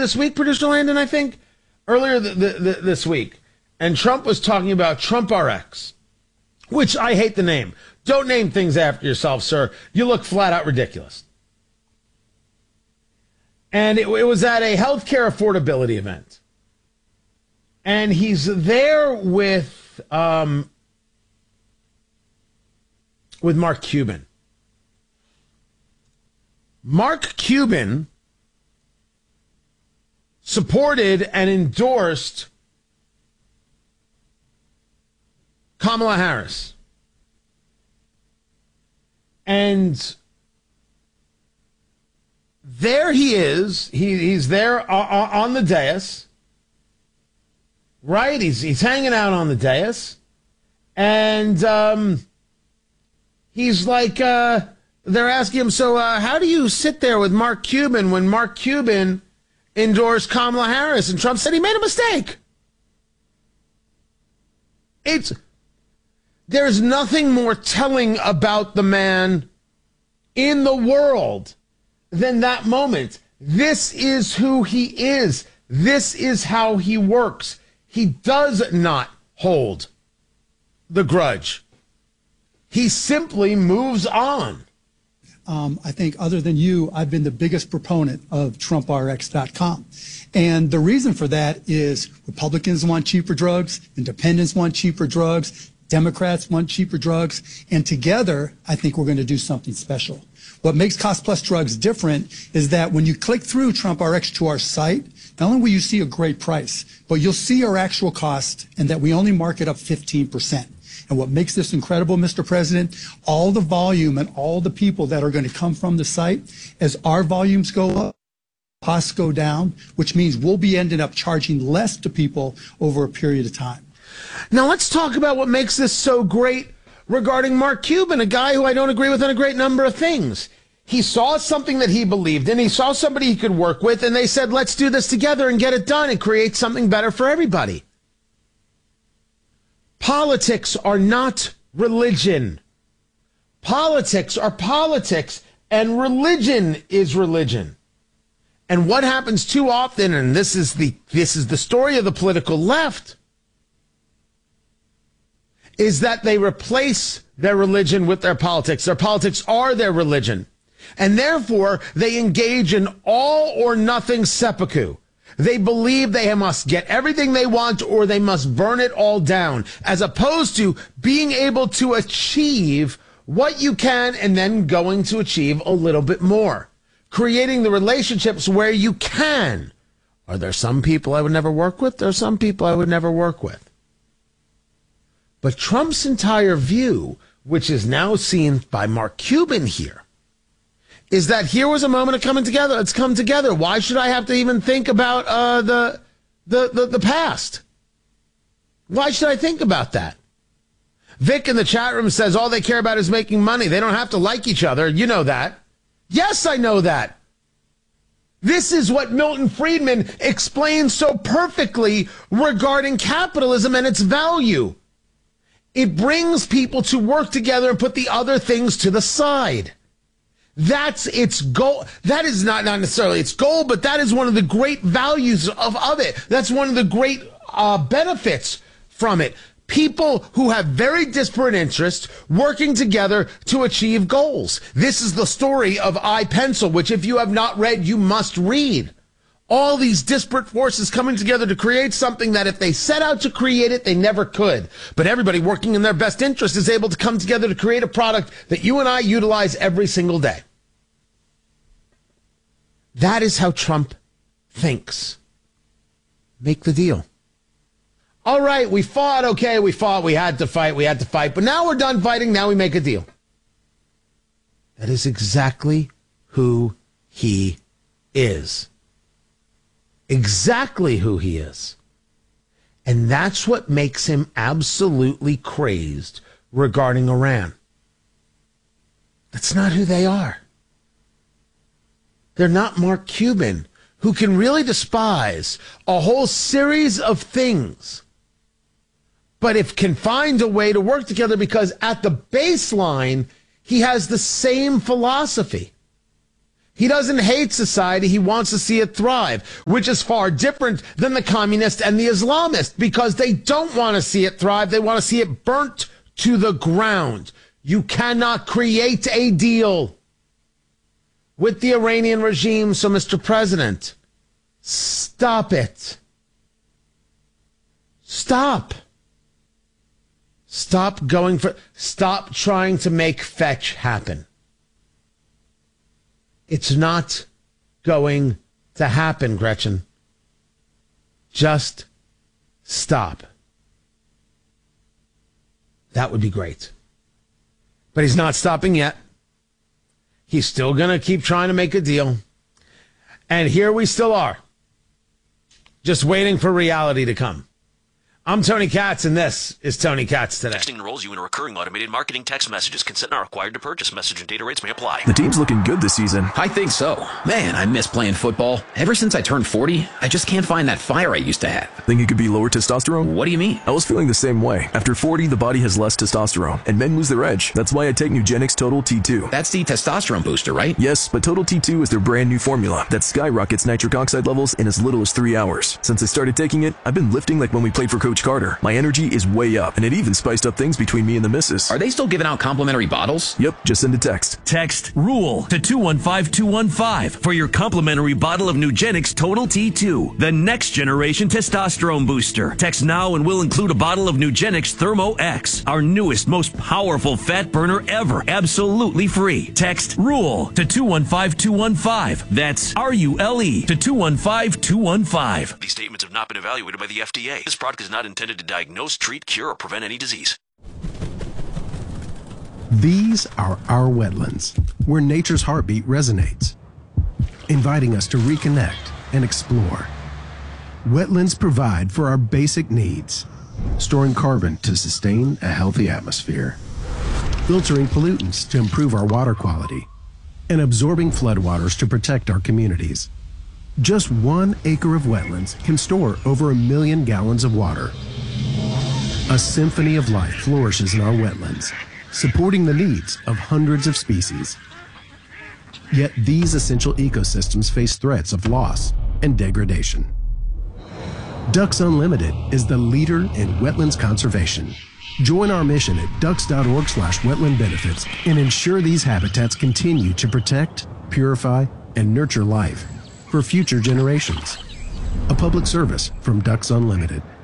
this week, Producer Landon, I think? Earlier this week. And Trump was talking about Trump RX, which I hate the name. Don't name things after yourself, sir. You look flat out ridiculous. And it was at a healthcare affordability event. And he's there with Mark Cuban. Mark Cuban supported and endorsed Kamala Harris. And there he is. He's there on the dais. Right? He's hanging out on the dais. And he's like, they're asking him, so how do you sit there with Mark Cuban when Mark Cuban endorsed Kamala Harris? And Trump said he made a mistake. There's nothing more telling about the man in the world than that moment. This is who he is. This is how he works. He does not hold the grudge. He simply moves on. I think other than you, I've been the biggest proponent of TrumpRx.com. And the reason for that is Republicans want cheaper drugs, independents want cheaper drugs, Democrats want cheaper drugs, and together, I think we're going to do something special. What makes Cost Plus Drugs different is that when you click through TrumpRx to our site, not only will you see a great price, but you'll see our actual cost and that we only mark it up 15%. And what makes this incredible, Mr. President, all the volume and all the people that are going to come from the site, as our volumes go up, costs go down, which means we'll be ending up charging less to people over a period of time. Now let's talk about what makes this so great regarding Mark Cuban, a guy who I don't agree with on a great number of things. He saw something that he believed in. He saw somebody he could work with, and they said, let's do this together and get it done and create something better for everybody. Politics are not religion. Politics are politics, and religion is religion. And what happens too often, and this is the story of the political left, is that they replace their religion with their politics. Their politics are their religion. And therefore, they engage in all or nothing seppuku. They believe they must get everything they want or they must burn it all down, as opposed to being able to achieve what you can and then going to achieve a little bit more. Creating the relationships where you can. Are there some people I would never work with? There are some people I would never work with. But Trump's entire view, which is now seen by Mark Cuban here, is that here was a moment of coming together. Let's come together. Why should I have to even think about the past? Why should I think about that? Vic in the chat room says all they care about is making money. They don't have to like each other. You know that. Yes, I know that. This is what Milton Friedman explains so perfectly regarding capitalism and its value. It brings people to work together and put the other things to the side. That's its goal. That is not necessarily its goal, but that is one of the great values of it. That's one of the great benefits from it. People who have very disparate interests working together to achieve goals. This is the story of iPencil, which if you have not read, you must read. All these disparate forces coming together to create something that if they set out to create it, they never could. But everybody working in their best interest is able to come together to create a product that you and I utilize every single day. That is how Trump thinks. Make the deal. All right, we fought. Okay, we fought. We had to fight. But now we're done fighting. Now we make a deal. That is exactly who he is. Exactly who he is. And that's what makes him absolutely crazed regarding Iran. That's not who they are. They're not Mark Cuban, who can really despise a whole series of things, but if can find a way to work together because at the baseline, he has the same philosophy. He doesn't hate society. He wants to see it thrive, which is far different than the communist and the Islamist, because they don't want to see it thrive. They want to see it burnt to the ground. You cannot create a deal with the Iranian regime. So, Mr. President, stop it. Stop. Stop trying to make fetch happen. It's not going to happen, Gretchen. Just stop. That would be great. But he's not stopping yet. He's still going to keep trying to make a deal. And here we still are, just waiting for reality to come. I'm Tony Katz, and this is Tony Katz Today. Texting enrolls you in a recurring automated marketing text messages. Consent not required to purchase. Message and data rates may apply. The team's looking good this season. I think so. Man, I miss playing football. Ever since I turned 40, I just can't find that fire I used to have. Think it could be lower testosterone? What do you mean? I was feeling the same way. After 40, the body has less testosterone, and men lose their edge. That's why I take Nugenix Total T2. That's the testosterone booster, right? Yes, but Total T2 is their brand new formula that skyrockets nitric oxide levels in as little as 3 hours. Since I started taking it, I've been lifting like when we played for Coach Carter. My energy is way up, and it even spiced up things between me and the missus. Are they still giving out complimentary bottles? Yep, just send a text. Text RULE to 215215 for your complimentary bottle of Nugenix Total T2, the next generation testosterone booster. Text now and we'll include a bottle of Nugenix Thermo X, our newest, most powerful fat burner ever, absolutely free. Text RULE to 215215. That's RULE to 215215. These statements have not been evaluated by the FDA. This product is not intended to diagnose, treat, cure, or prevent any disease. These are our wetlands, where nature's heartbeat resonates, inviting us to reconnect and explore. Wetlands provide for our basic needs, storing carbon to sustain a healthy atmosphere, filtering pollutants to improve our water quality, and absorbing floodwaters to protect our communities. Just 1 acre of wetlands can store over 1 million gallons of water. A symphony of life flourishes in our wetlands, supporting the needs of hundreds of species. Yet these essential ecosystems face threats of loss and degradation. Ducks Unlimited is the leader in wetlands conservation. Join our mission at ducks.org/wetland benefits and ensure these habitats continue to protect, purify, and nurture life for future generations. A public service from Ducks Unlimited.